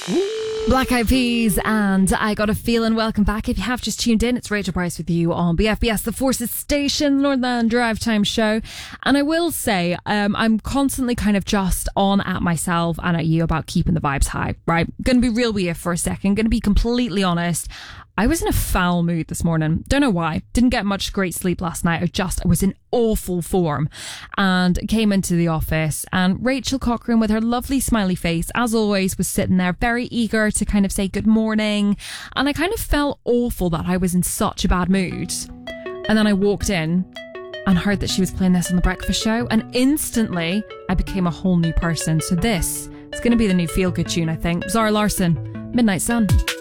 Black Eyed Peas and I Got a Feeling. Welcome back. If you have just tuned in, it's Rachel Price with you on BFBS, the Forces Station, Northern Drive Time show. And I will say, I'm constantly kind of just on at myself and at you about keeping the vibes high, right? Gonna be real with you for a second. Gonna be completely honest. I was in a foul mood this morning. Don't know why. Didn't get much great sleep last night. I was in awful form and came into the office, and Rachel Cochrane, with her lovely smiley face, as always, was sitting there very eager to kind of say good morning. And I kind of felt awful that I was in such a bad mood. And then I walked in and heard that she was playing this on the breakfast show, and instantly I became a whole new person. So this is going to be the new feel-good tune, I think. Zara Larsson, Midnight Sun.